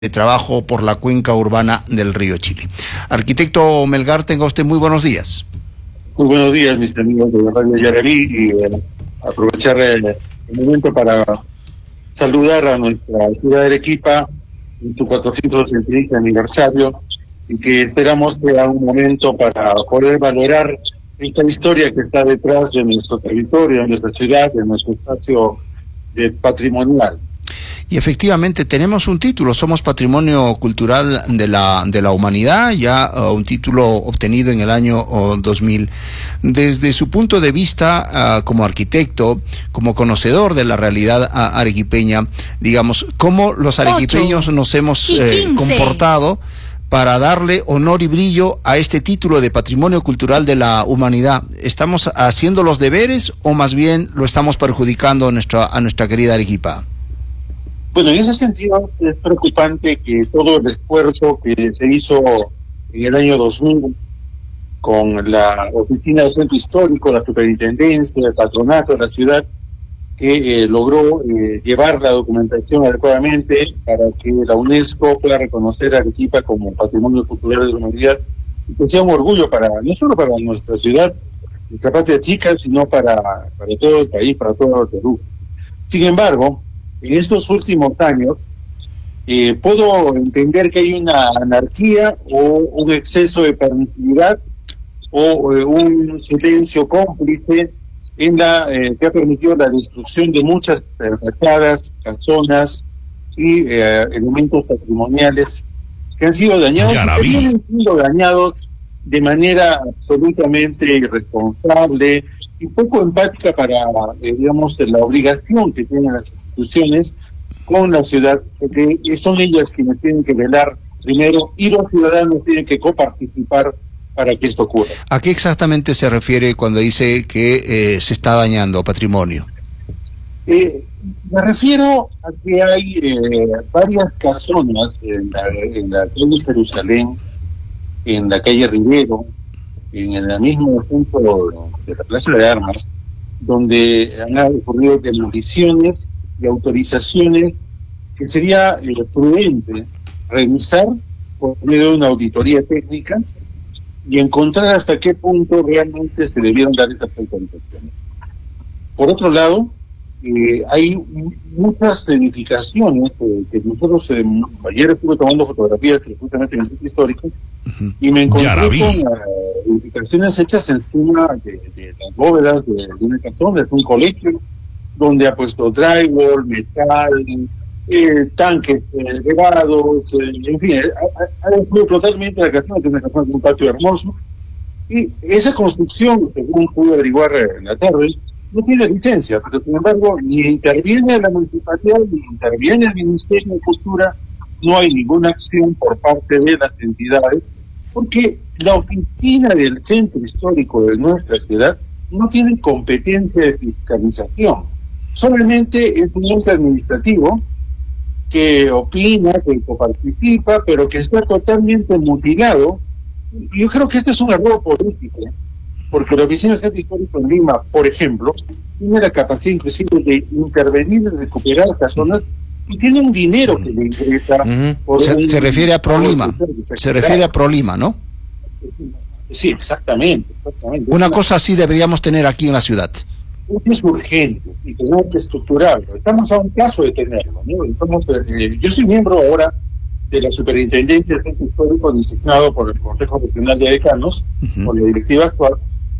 de trabajo por la cuenca urbana del río Chili. Arquitecto Melgar, tenga usted muy buenos días. Muy buenos días, mis amigos de Radio Yaraví, y aprovechar el momento para saludar a nuestra ciudad de Arequipa en su 480 aniversario, y que esperamos que sea un momento para poder valorar esta historia que está detrás de nuestro territorio, de nuestra ciudad, de nuestro espacio patrimonial. Y efectivamente tenemos un título, somos Patrimonio Cultural de la Humanidad, ya un título obtenido en el año 2000. Desde su punto de vista como arquitecto, como conocedor de la realidad arequipeña, digamos, ¿cómo los arequipeños nos hemos comportado para darle honor y brillo a este título de Patrimonio Cultural de la Humanidad? ¿Estamos haciendo los deberes o más bien lo estamos perjudicando a nuestra querida Arequipa? Bueno, en ese sentido es preocupante que todo el esfuerzo que se hizo en el año 2000 con la Oficina del Centro Histórico, la Superintendencia, el Patronato de la ciudad, que logró llevar la documentación adecuadamente para que la UNESCO pueda reconocer a Arequipa como Patrimonio Cultural de la Humanidad, y que sea un orgullo no solo para nuestra ciudad, nuestra patria chica, sino para todo el país, para todo el Perú. Sin embargo, en estos últimos años, puedo entender que hay una anarquía o un exceso de permisividad o un silencio cómplice en que ha permitido la destrucción de muchas fachadas, casonas y elementos patrimoniales que han sido dañados, que vienen siendo dañados de manera absolutamente irresponsable y poco empática para, digamos, la obligación que tienen las instituciones con la ciudad, porque son ellas quienes tienen que velar primero y los ciudadanos tienen que coparticipar para que esto ocurra. ¿A qué exactamente se refiere cuando dice que se está dañando patrimonio? Me refiero a que hay varias casonas en la calle Jerusalén, en la calle Rivero, en el mismo punto de la Plaza de Armas, donde han ocurrido demoliciones y autorizaciones que sería prudente revisar por medio de una auditoría técnica y encontrar hasta qué punto realmente se debieron dar estas autorizaciones. Por otro lado, hay muchas edificaciones que nosotros ayer estuve tomando fotografías justamente en el sitio histórico y me encontré con edificaciones hechas encima de las bóvedas de una casona, de un colegio, donde ha puesto drywall, metal, tanques elevados, en fin, ha destruido totalmente la casona, que es una casona con un patio hermoso, y esa construcción, según pude averiguar en la tarde, no tiene licencia, pero sin embargo ni interviene la municipalidad ni interviene el Ministerio de Cultura, no hay ninguna acción por parte de las entidades, porque la oficina del centro histórico de nuestra ciudad no tiene competencia de fiscalización, solamente es un ente administrativo que opina, que coparticipa, pero que está totalmente mutilado. Yo creo que este es un error político, porque la Oficina del Centro Histórico en Lima, por ejemplo, tiene la capacidad inclusive de intervenir, de recuperar estas zonas, y tiene un dinero que le ingresa. Se refiere a ProLima, se refiere a ProLima, ¿no? Sí, exactamente. Una cosa así deberíamos tener aquí en la ciudad. Es urgente y tenemos que estructurarlo. Estamos a un caso de tenerlo, ¿no? Yo soy miembro ahora de la Superintendencia del Centro Histórico designado por el Consejo Regional de Decanos, por la directiva actual,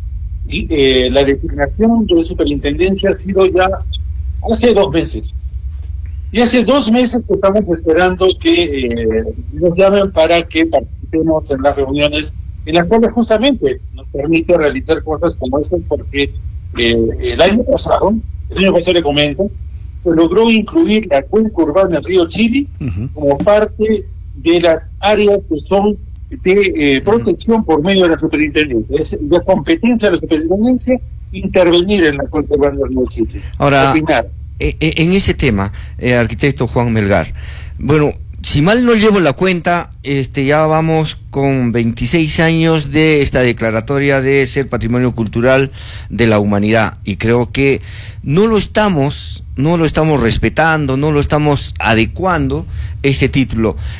y la designación de la superintendencia ha sido ya hace 2 meses. Y hace 2 meses que estamos esperando que nos llamen para que participemos en las reuniones en las cuales justamente nos permite realizar cosas como estas, porque el año pasado le comento, se logró incluir la cuenca urbana del río Chili como parte de las áreas que son de protección por medio de la superintendencia. Es la competencia de la superintendencia intervenir en la cuenca urbana del río Chili. Ahora, en ese tema, arquitecto Juan Melgar, bueno, si mal no llevo la cuenta, ya vamos con 26 años de esta declaratoria de ser Patrimonio Cultural de la Humanidad, y creo que no lo estamos respetando, no lo estamos adecuando este título.